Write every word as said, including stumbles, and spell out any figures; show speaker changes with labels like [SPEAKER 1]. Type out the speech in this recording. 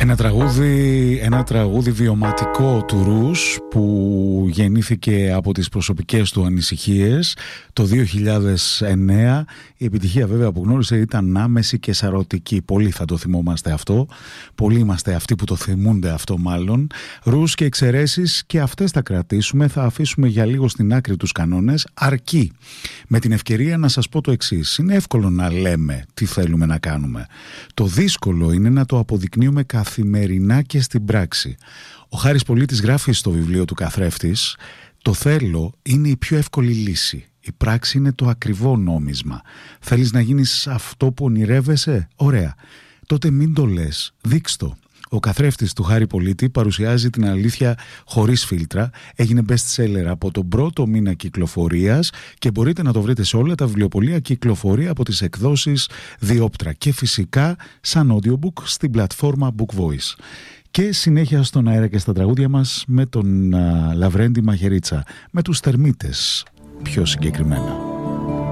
[SPEAKER 1] Ένα τραγούδι, ένα τραγούδι βιωματικό του Ρους που γεννήθηκε από τις προσωπικές του ανησυχίες το δύο χιλιάδες εννέα. Η επιτυχία βέβαια που γνώρισε ήταν άμεση και σαρωτική. Πολλοί θα το θυμόμαστε αυτό. Πολλοί είμαστε αυτοί που το θυμούνται αυτό μάλλον. Ρους και εξαιρέσεις και αυτές θα κρατήσουμε. Θα αφήσουμε για λίγο στην άκρη τους κανόνες. Αρκεί με την ευκαιρία να σας πω το εξής. Είναι εύκολο να λέμε τι θέλουμε να κάνουμε. Το δύσκολο είναι να το αποδεικνύουμε καθημερινά και στην πράξη. Ο Χάρης Πολίτης γράφει στο βιβλίο του Καθρέφτης: το θέλω είναι η πιο εύκολη λύση. Η πράξη είναι το ακριβό νόμισμα. Θέλεις να γίνεις αυτό που ονειρεύεσαι? Ωραία. Τότε μην το λες, δείξ' το. Ο Καθρέφτης του Χάρη Πολίτη παρουσιάζει την αλήθεια χωρίς φίλτρα. Έγινε best seller από τον πρώτο μήνα κυκλοφορίας και μπορείτε να το βρείτε σε όλα τα βιβλιοπωλεία κυκλοφορία από τις εκδόσεις Διόπτρα και φυσικά σαν audiobook στην πλατφόρμα Book Voice. Και συνέχεια στον αέρα και στα τραγούδια μας με τον uh, Λαβρέντη Μαχαιρίτσα, με τους Τερμίτες πιο συγκεκριμένα.